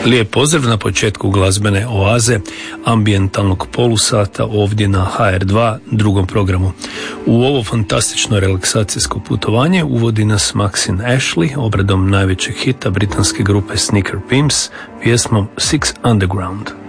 Lijep pozdrav na početku glazbene oaze ambijentalnog polusata ovdje na HR2 drugom programu. U ovo fantastično relaksacijsko putovanje uvodi nas Maxine Ashley obradom najvećeg hita britanske grupe Sneaker Pimps, pjesmom Six Underground.